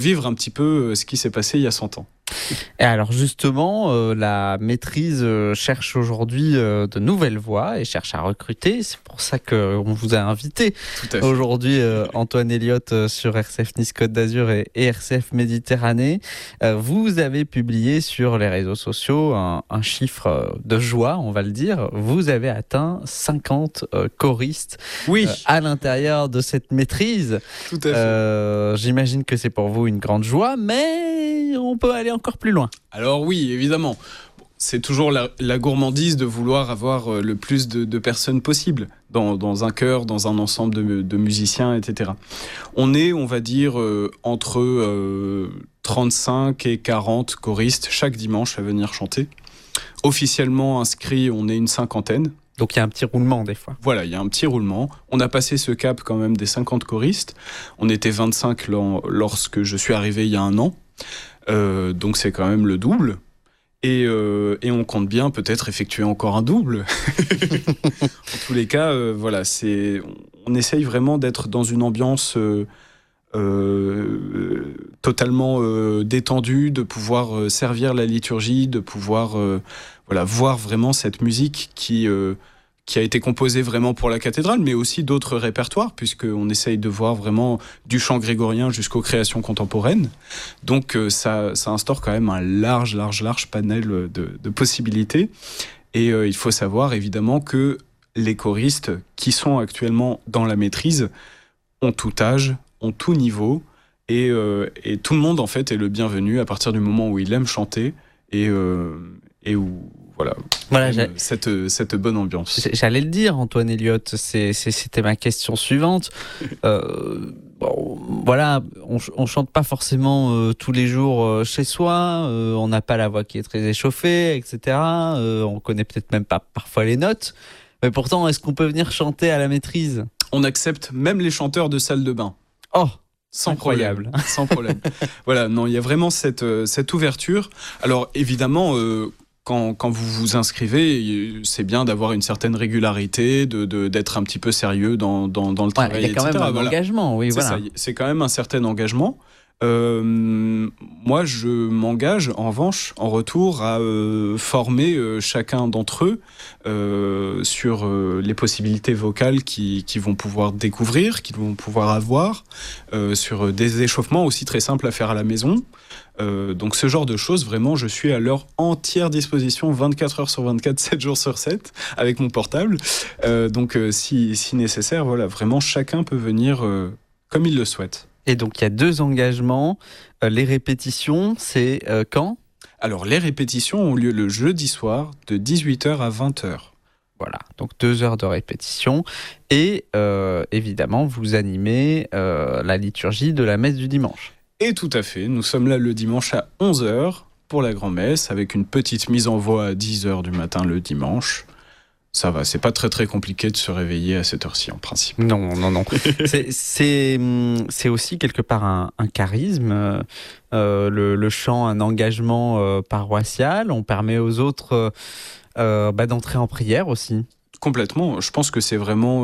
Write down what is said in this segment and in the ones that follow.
vivre un petit peu ce qui s'est passé il y a 100 ans. Et alors justement, la maîtrise cherche aujourd'hui de nouvelles voix et cherche à recruter. C'est pour ça qu'on vous a invité aujourd'hui, Antoine Elliott, sur RCF Nice Côte d'Azur et RCF Méditerranée. Vous avez publié sur les réseaux sociaux un chiffre de joie, on va le dire. Vous avez atteint 50 choristes à l'intérieur de cette maîtrise. Tout à fait. J'imagine que c'est pour vous une grande joie, mais on peut aller encore plus loin. Alors oui, évidemment. C'est toujours la gourmandise de vouloir avoir le plus de personnes possible dans un chœur, dans un ensemble de musiciens, etc. On est, on va dire, entre 35 et 40 choristes chaque dimanche à venir chanter. Officiellement inscrits, on est une 50aine. Donc il y a un petit roulement des fois. Voilà, il y a un petit roulement. On a passé ce cap quand même des 50 choristes. On était 25 lorsque je suis arrivé il y a un an. Donc c'est quand même le double. Et on compte bien peut-être effectuer encore un double. En tous les cas, voilà, on essaye vraiment d'être dans une ambiance totalement détendue, de pouvoir servir la liturgie, de pouvoir voir vraiment cette musique qui a été composée vraiment pour la cathédrale, mais aussi d'autres répertoires, puisqu'on essaye de voir vraiment du chant grégorien jusqu'aux créations contemporaines. Donc ça instaure quand même un large panel de possibilités. Et il faut savoir évidemment que les choristes qui sont actuellement dans la maîtrise ont tout âge, ont tout niveau, et tout le monde en fait est le bienvenu à partir du moment où il aime chanter et où voilà cette bonne ambiance. J'allais le dire, Antoine Elliott, c'était ma question suivante. On chante pas forcément tous les jours chez soi, on n'a pas la voix qui est très échauffée, etc. On connaît peut-être même pas parfois les notes, mais pourtant, est-ce qu'on peut venir chanter à la maîtrise ? On accepte même les chanteurs de salle de bain. Oh, sans incroyable. Problème, sans problème. Voilà, non, il y a vraiment cette ouverture. Alors évidemment, quand vous vous inscrivez, c'est bien d'avoir une certaine régularité, d'être un petit peu sérieux dans le travail, il y a quand même un engagement, oui, voilà. C'est quand même un certain engagement. Moi, je m'engage en revanche, en retour, à former chacun d'entre eux sur les possibilités vocales qu'ils vont pouvoir découvrir, qu'ils vont pouvoir avoir, sur des échauffements aussi très simples à faire à la maison. Donc ce genre de choses, vraiment, je suis à leur entière disposition 24 heures sur 24, 7 jours sur 7, avec mon portable. Donc si nécessaire, voilà, vraiment, chacun peut venir comme il le souhaite. Et donc il y a 2 engagements. Les répétitions, c'est quand ? Alors les répétitions ont lieu le jeudi soir de 18h à 20h. Voilà, donc 2 heures de répétition. Et évidemment, vous animez la liturgie de la messe du dimanche. Et tout à fait, nous sommes là le dimanche à 11h pour la grand-messe, avec une petite mise en voix à 10h du matin le dimanche. Ça va, c'est pas très très compliqué de se réveiller à cette heure-ci en principe. Non. C'est aussi quelque part un charisme, le chant, un engagement paroissial. On permet aux autres d'entrer en prière aussi. Complètement, je pense que c'est vraiment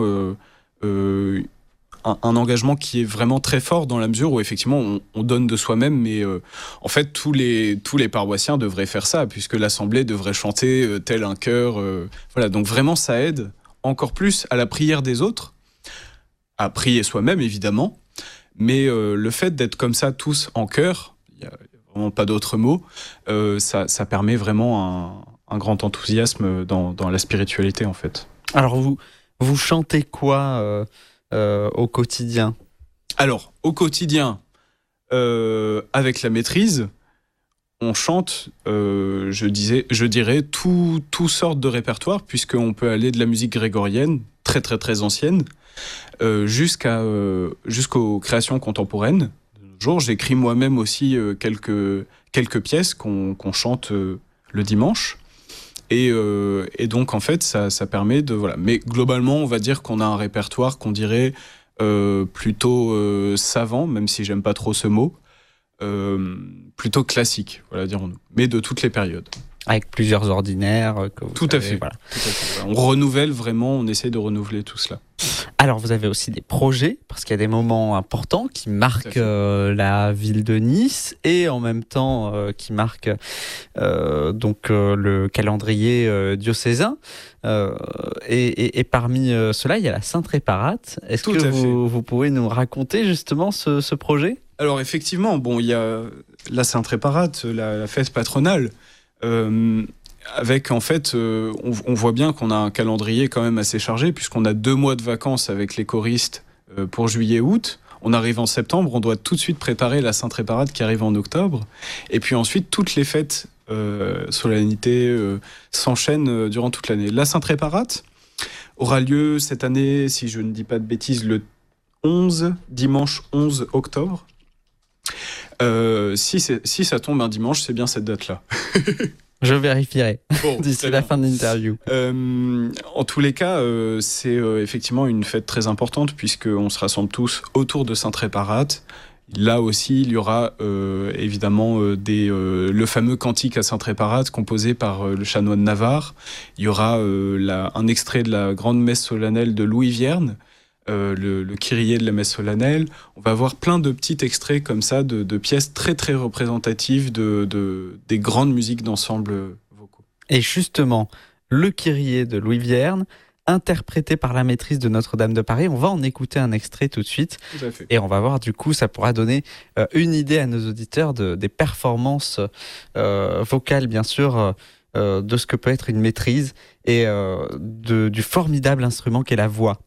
un engagement qui est vraiment très fort dans la mesure où effectivement on donne de soi-même, mais en fait tous les paroissiens devraient faire ça, puisque l'assemblée devrait chanter tel un chœur. Voilà, donc vraiment ça aide encore plus à la prière des autres, à prier soi-même évidemment, mais le fait d'être comme ça tous en chœur, il n'y a vraiment pas d'autre mot, ça permet vraiment un grand enthousiasme dans la spiritualité en fait. Alors vous chantez quoi au quotidien ? Alors, au quotidien, avec la maîtrise, on chante, je dirais, toutes sortes de répertoires, puisqu'on peut aller de la musique grégorienne, très très très ancienne, jusqu'aux créations contemporaines. J'écris moi-même aussi quelques pièces qu'on chante le dimanche. Et donc en fait ça permet de voilà. Mais globalement on va dire qu'on a un répertoire qu'on dirait plutôt savant, même si j'aime pas trop ce mot, plutôt classique, voilà, dirons-nous, mais de toutes les périodes. Avec plusieurs ordinaires. Tout à fait. Voilà. On renouvelle vraiment, on essaie de renouveler tout cela. Alors, vous avez aussi des projets, parce qu'il y a des moments importants qui marquent la ville de Nice et en même temps qui marquent le calendrier diocésain. Et parmi cela, il y a la Sainte-Réparate. Est-ce que vous pouvez nous raconter justement ce projet ? Alors effectivement, il y a la Sainte-Réparate, la fête patronale. Avec en fait, on voit bien qu'on a un calendrier quand même assez chargé, puisqu'on a 2 mois de vacances avec les choristes pour juillet-août. On arrive en septembre, on doit tout de suite préparer la Sainte-Réparate qui arrive en octobre. Et puis ensuite, toutes les fêtes, solennités, s'enchaînent durant toute l'année. La Sainte-Réparate aura lieu cette année, si je ne dis pas de bêtises, le dimanche 11 octobre. Si ça tombe un dimanche, c'est bien cette date-là. Je vérifierai d'ici la fin de l'interview. En tous les cas, c'est effectivement une fête très importante puisqu'on se rassemble tous autour de Sainte-Réparate. Là aussi, il y aura évidemment le fameux cantique à Sainte-Réparate composé par le chanoine Navarre. Il y aura un extrait de la grande messe solennelle de Louis Vierne, le Kyrie de la messe solennelle. On va avoir plein de petits extraits comme ça de pièces très très représentatives des grandes musiques d'ensemble vocaux. Et justement, le Kyrie de Louis Vierne, interprété par la maîtrise de Notre-Dame de Paris. On va en écouter un extrait tout de suite. Tout à fait. Et on va voir, du coup, ça pourra donner une idée à nos auditeurs des performances vocales, bien sûr, de ce que peut être une maîtrise et du formidable instrument qu'est la voix.